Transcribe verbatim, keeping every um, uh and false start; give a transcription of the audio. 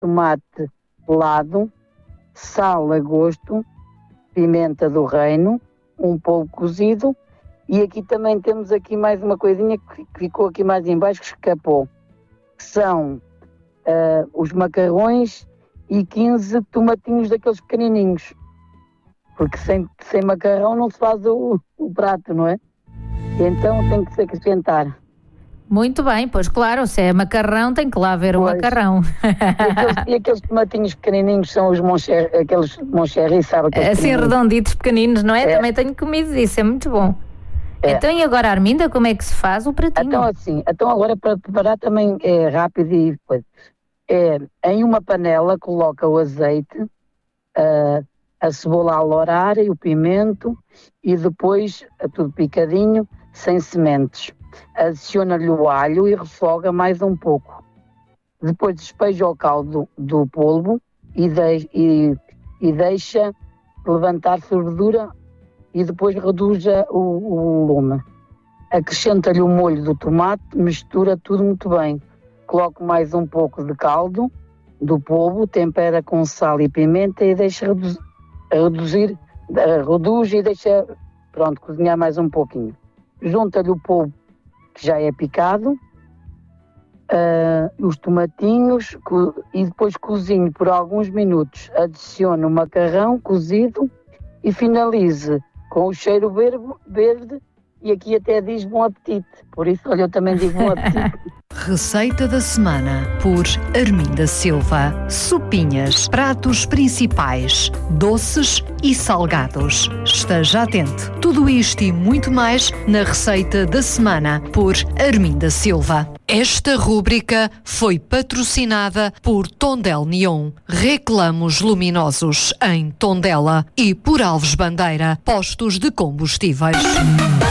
tomate pelado, sal a gosto, pimenta do reino, um polvo cozido, e aqui também temos aqui mais uma coisinha que ficou aqui mais em baixo que escapou, que são uh, os macarrões e quinze tomatinhos daqueles pequenininhos, porque sem, sem macarrão não se faz o, o prato, não é? Então tem que se acrescentar. Muito bem, pois claro, se é macarrão tem que lá haver o macarrão. E aqueles, e aqueles tomatinhos pequenininhos são os moncherry, aqueles moncherry, sabe? Assim redonditos, pequeninos, não é? é? Também tenho comido isso, é muito bom. É. Então e agora, Arminda, como é que se faz o pratinho? Então assim, então agora para preparar também é rápido e depois. É, em uma panela coloca o azeite, uh, a cebola a alourar e o pimento e depois tudo picadinho, sem sementes. Adiciona-lhe o alho e refoga mais um pouco. Depois despeja o caldo do polvo e, de, e, e deixa levantar fervedura e depois reduz o, o lume. Acrescenta-lhe o molho do tomate, mistura tudo muito bem. Coloca mais um pouco de caldo do polvo, tempera com sal e pimenta e deixa reduzir, reduzir reduz e deixa, pronto, cozinhar mais um pouquinho. Junta-lhe o polvo que já é picado, uh, os tomatinhos co- e depois cozinhe por alguns minutos. Adicione o macarrão cozido e finalize com o cheiro verde, verde e aqui até diz bom apetite. Por isso, olha, eu também digo bom apetite. Receita da semana por Arminda Silva. Sopinhas, pratos principais, doces e salgados. Esteja atento. Tudo isto e muito mais na receita da semana por Arminda Silva. Esta rúbrica foi patrocinada por Tondela Neon, reclamos luminosos em Tondela, e por Alves Bandeira, postos de combustíveis.